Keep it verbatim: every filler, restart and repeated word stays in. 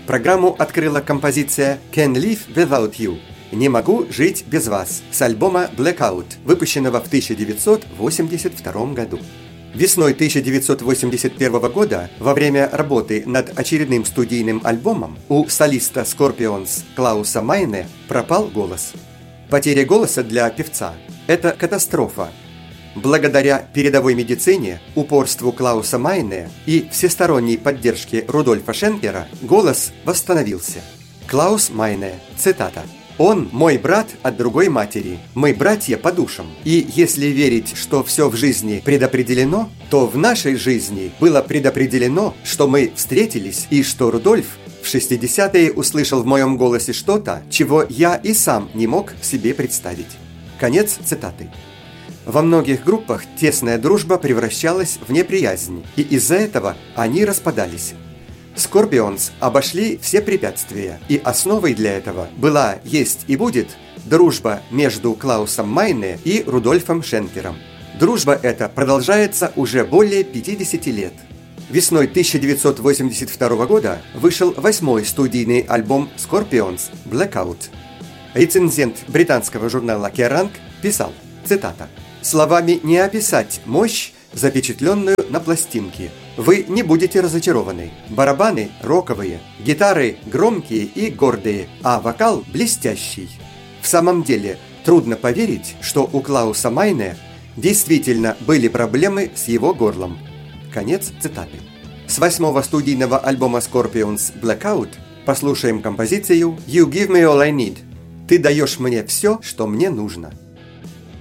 Программу открыла композиция «Can't Live Without You» – «Не могу жить без вас» с альбома «Blackout», выпущенного в тысяча девятьсот восемьдесят втором году. Весной тысяча девятьсот восемьдесят первого года, во время работы над очередным студийным альбомом, у солиста Scorpions Клауса Майне пропал голос. Потеря голоса для певца – это катастрофа. Благодаря передовой медицине, упорству Клауса Майне и всесторонней поддержке Рудольфа Шенкера голос восстановился. Клаус Майне, цитата: «Он мой брат от другой матери, мы братья по душам. И если верить, что все в жизни предопределено, то в нашей жизни было предопределено, что мы встретились и что Рудольф в шестидесятые услышал в моем голосе что-то, чего я и сам не мог себе представить». Конец цитаты. Во многих группах тесная дружба превращалась в неприязнь, и из-за этого они распадались. Scorpions обошли все препятствия, и основой для этого была, есть и будет дружба между Клаусом Майне и Рудольфом Шенкером. Дружба эта продолжается уже более пятидесяти лет. Весной тысяча девятьсот восемьдесят второго года вышел восьмой студийный альбом Scorpions «Blackout». Рецензент британского журнала Kerrang писал, цитата: «Словами не описать мощь, запечатленную на пластинке. Вы не будете разочарованы. Барабаны роковые, гитары громкие и гордые, а вокал блестящий. В самом деле, трудно поверить, что у Клауса Майне действительно были проблемы с его горлом». Конец цитаты. С восьмого студийного альбома Scorpions «Blackout» послушаем композицию «You Give Me All I Need». «Ты даешь мне все, что мне нужно».